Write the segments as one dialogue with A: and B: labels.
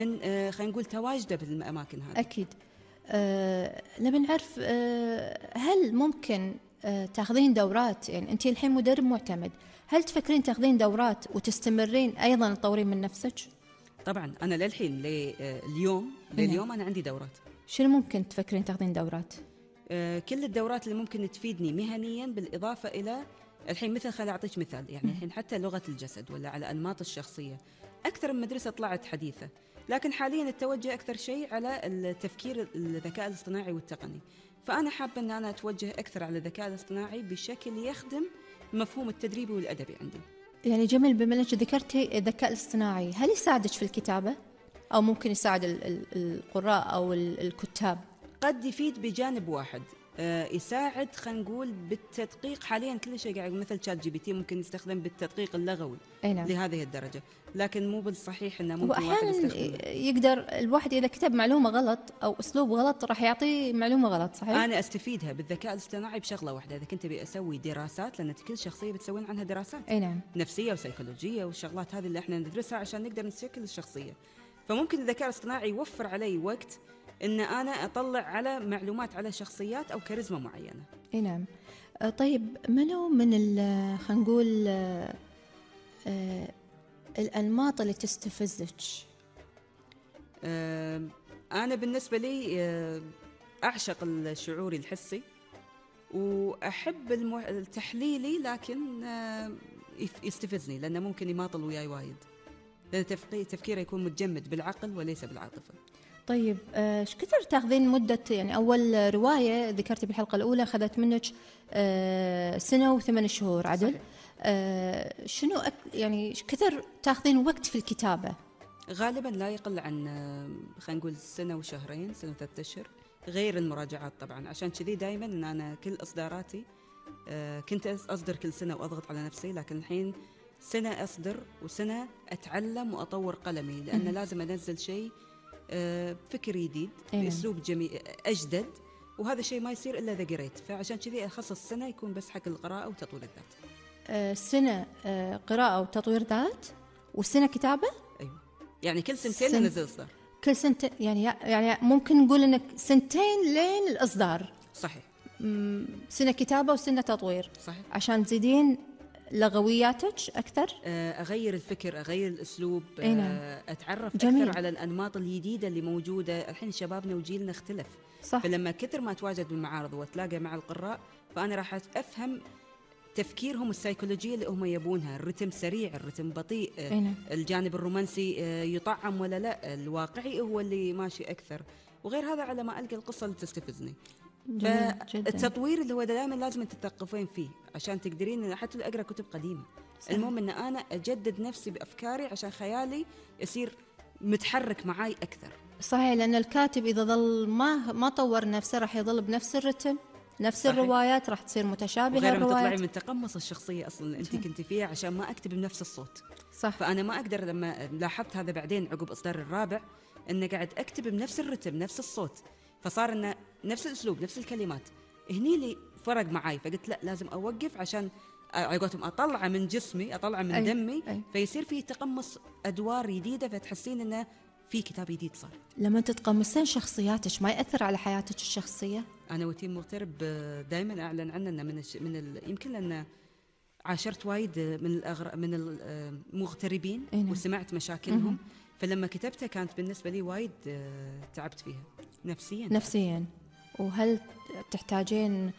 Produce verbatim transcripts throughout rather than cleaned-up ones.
A: آه، خلينا نقول تواجده بالأماكن هذه.
B: أكيد. أه نبي نعرف أه هل ممكن أه تاخذين دورات؟ يعني أنت الحين مدرب معتمد، هل تفكرين تاخذين دورات وتستمرين أيضا تطورين من نفسك؟
A: طبعا أنا للحين لليوم لليوم أنا عندي دورات.
B: شنو ممكن تفكرين تاخذين دورات؟
A: أه كل الدورات اللي ممكن تفيدني مهنيا، بالإضافة إلى الحين مثل خليني أعطيك مثال، يعني الحين حتى لغة الجسد ولا على أنماط الشخصية أكثر من مدرسة طلعت حديثة، لكن حاليا التوجه أكثر شيء على التفكير الذكاء الاصطناعي والتقني. فأنا حابة أن أنا أتوجه أكثر على الذكاء الاصطناعي بشكل يخدم مفهوم التدريبي والأدبي عندي.
B: يعني جميل، بما أنك ذكرتي الذكاء الاصطناعي، هل يساعدك في الكتابة أو ممكن يساعد القراء أو الكتاب؟
A: قد يفيد بجانب واحد، يساعد خلينا نقول بالتدقيق. حاليا كل شيء قاعد مثل شات جي بي تي ممكن يستخدم بالتدقيق اللغوي
B: نعم.
A: لهذه الدرجة، لكن مو بالصحيح انه ممكن
B: واحيانا
A: واحد يستخدمه.
B: يقدر الواحد اذا كتب معلومة غلط او اسلوب غلط راح يعطيه معلومة غلط. صحيح.
A: انا استفيدها بالذكاء الاصطناعي بشغلة واحدة، اذا كنت ابي اسوي دراسات، لان كل شخصية بتسوين عنها دراسات
B: اي نعم.
A: نفسية وسيكولوجية والشغلات هذه اللي احنا ندرسها عشان نقدر نشكل الشخصية. فممكن الذكاء الاصطناعي يوفر علي وقت ان انا اطلع على معلومات على شخصيات او كاريزما معينه.
B: اي نعم. طيب منو من خلينا نقول آه الانماط اللي تستفزك؟
A: آه انا بالنسبه لي آه اعشق الشعوري الحسي، واحب المح... التحليلي، لكن آه يستفزني لانه ممكن يماطل وياي وايد، لان تفكيره يكون متجمد بالعقل وليس بالعاطفه.
B: طيب ايش كثر تاخذين مدة؟ يعني أول رواية ذكرتي بالحلقة الأولى أخذت منك آه سنة وثمان شهور عدل. آه شنو أك يعني كثر تاخذين وقت في الكتابة؟
A: غالبا لا يقل عن خلينا نقول سنة وشهرين، سنة وثلاثة أشهر، غير المراجعات طبعا. عشان كذي دائما أن أنا كل إصداراتي آه كنت أصدر كل سنة وأضغط على نفسي، لكن الحين سنة أصدر وسنة أتعلم وأطور قلمي، لأن لازم أنزل شيء فكر جديد بأسلوب جميل أجدد، وهذا الشيء ما يصير إلا إذا قريت. فعشان كذي أخصص سنة يكون بس حق القراءة وتطوير الذات.
B: أه سنة أه قراءة وتطوير ذات وسنة كتابة؟
A: أيوة، يعني كل سنتين سن... ننزل إصدار.
B: كل سنتين يعني يعني ممكن نقول إنك سنتين لين الإصدار.
A: صحيح.
B: سنة كتابة وسنة تطوير.
A: صحيح.
B: عشان تزيدين لغوياتك أكثر،
A: أغير الفكر، أغير الأسلوب،
B: إينا.
A: أتعرف
B: جميل.
A: أكثر على الأنماط الجديدة اللي موجودة الحين. شبابنا وجيلنا اختلف.
B: صح.
A: فلما كثر ما أتواجد بالمعارض وأتلاقى مع القراء، فأنا راح أفهم تفكيرهم السيكولوجية اللي هم يبونها، الرتم سريع، الرتم بطيء،
B: إينا.
A: الجانب الرومانسي يطعم ولا لا، الواقعي هو اللي ماشي أكثر، وغير هذا على ما ألقى القصة اللي تستفزني. فالتطوير اللي هو دائما لازم تتثقفين فيه عشان تقدرين. حتى لو أقرأ كتب قديمة، صحيح. المهم أن أنا أجدد نفسي بأفكاري عشان خيالي يصير متحرك معاي أكثر.
B: صحيح، لأن الكاتب إذا ظل ما ما طور نفسه راح يظل بنفس الرتم، نفس
A: صحيح.
B: الروايات راح تصير متشابهة.
A: وغير ما
B: الروايات
A: تطلعي من تقمص الشخصية أصلا اللي أنت كنت فيها عشان ما أكتب بنفس الصوت.
B: صح.
A: فأنا ما أقدر. لما لاحظت هذا بعدين عقب إصدار الرابع، أن قاعد أكتب بنفس الرتم نفس الصوت، فصار أنه نفس الأسلوب نفس الكلمات. هني اللي فرق معاي، فقلت لا لازم أوقف عشان عقوتهم أطلع من جسمي، أطلع من
B: أي.
A: دمي
B: أي.
A: فيصير فيه تقمص أدوار جديدة، فتحسين أنه في كتاب جديد صار.
B: لما تتقمصين شخصياتك ما يأثر على حياتك الشخصية؟
A: أنا وتيم مغترب دائما أعلن عننا من الش... من ال... يمكن لأن عاشرت وايد من الأغر... من المغتربين وسمعت مشاكلهم. م-م. فلما كتبتها كانت بالنسبة لي وايد تعبت فيها نفسيا.
B: نفسيا. وهل تحتاجين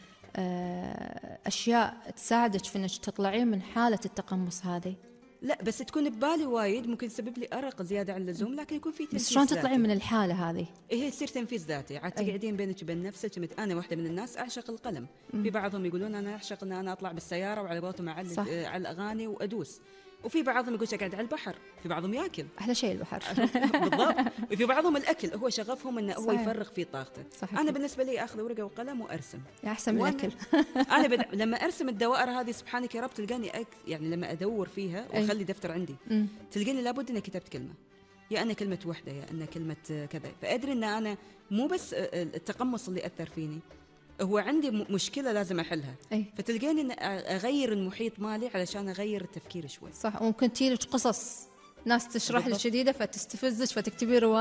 B: أشياء تساعدك في أنك تطلعين من حالة التقمص هذه؟
A: لا بس تكون ببالي وايد ممكن تسبب لي أرق زيادة عن اللزوم، لكن يكون في تنفيذ.
B: بس شلون تطلعين من الحالة هذه؟
A: هي تصير تنفيذ ذاتي. عاد تقعدين بينك وبين نفسك. أنا واحدة من الناس أعشق القلم. م. في بعضهم يقولون أنا أعشق أن أنا أطلع بالسيارة وعلى قولتهم أعلق على الأغاني وأدوس، وفي بعضهم يقول أقعد على البحر، في بعضهم ياكل.
B: أحلى شيء البحر.
A: بالضبط. وفي بعضهم الأكل هو شغفهم أنه هو يفرغ فيه طاقته.
B: صحيح.
A: أنا بالنسبة لي أخذ ورقة وقلم وأرسم.
B: أحسن من الأكل.
A: أنا بد... لما أرسم الدوائر هذه سبحانك يا رب تلقاني أك... يعني لما أدور فيها وأخلي دفتر عندي م. تلقاني لابد أني كتبت كلمة، يا أنا كلمة وحدة يا أنا كلمة كذا. فأدري أن أنا مو بس التقمص اللي أثر فيني، هو عندي مشكلة لازم أحلها.
B: أي.
A: فتلقاني أن أغير المحيط مالي علشان أغير التفكير شوي.
B: صح. وممكن تجيلك قصص ناس تشرح لك
A: بالضبط.
B: شديده فتستفزك فتكتبي روايه.